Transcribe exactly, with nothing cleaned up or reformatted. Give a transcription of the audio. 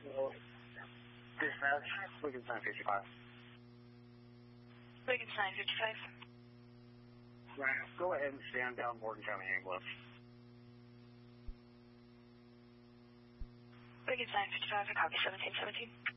Well, dispatch, Wiggins nine fifty-five. Wiggins nine fifty-five. Right, go ahead and stand down Morgan County ambulance. Wiggins nine fifty-five, I copy seventeen seventeen.